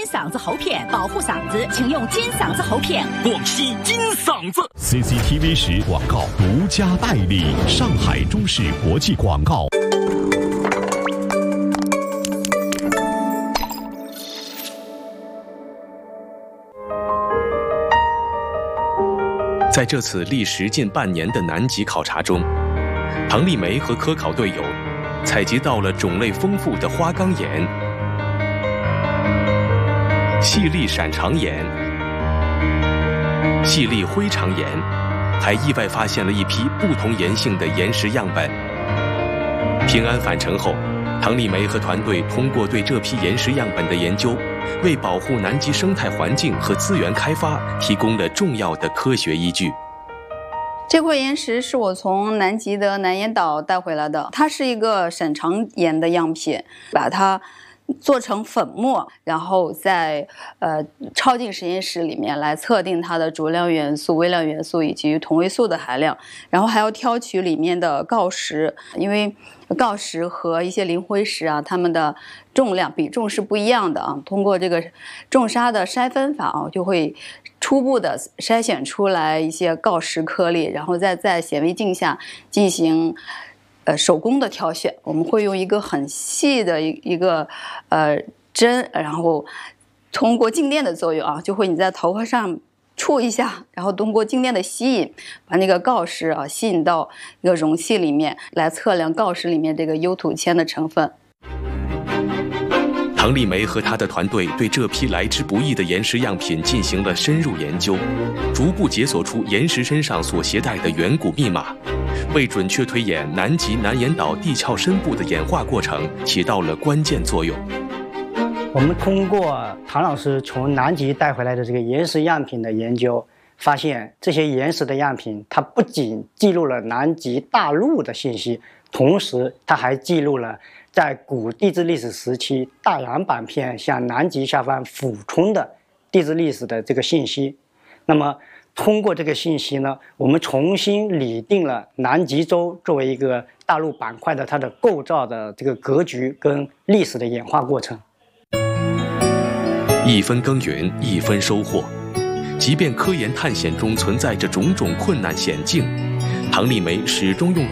嗓子喉片，保护嗓子请用金嗓子喉片。 广西金嗓子 CCTV 10广告独家代理，上海中视国际广告。 在这次历时近半年的南极考察中，唐丽梅和科考队友采集到了种类丰富的花岗岩、细粒闪长岩、细粒灰长岩，还意外发现了一批不同岩性的岩石样本。平安返程后，唐丽梅和团队通过对这批岩石样本的研究，为保护南极生态环境和资源开发提供了重要的科学依据。 这块岩石是我从南极的南岩岛带回来的，它是一个闪长岩的样品，把它做成粉末，然后在超净实验室里面来测定它的主量元素、微量元素以及同位素的含量，然后还要挑取里面的锆石，因为锆石和一些磷灰石啊，它们的重量比重是不一样的啊。通过这个重砂的筛分法啊，就会初步的筛选出来一些锆石颗粒，然后再在显微镜下进行手工的挑选。我们会用一个很细的一个针，然后通过静电的作用啊，就会你在头发上触一下，然后通过静电的吸引，把那个锆石啊吸引到一个容器里面，来测量锆石里面这个幽土铅的成分。 唐丽梅和她的团队对这批来之不易的岩石样品进行了深入研究，逐步解锁出岩石身上所携带的远古密码，为准确推演南极南岩岛地壳深部的演化过程起到了关键作用。 我们通过唐老师从南极带回来的这个岩石样品的研究，发现这些岩石的样品，它不仅记录了南极大陆的信息，同时它还记录了在古地质历史时期大洋板片向南极下方俯冲的地质历史的这个信息。那么通过这个信息呢，我们重新拟定了南极洲作为一个大陆板块的它的构造的这个格局跟历史的演化过程。 一分耕耘一分收获，即便科研探险中存在着种种困难险境，唐丽梅始终用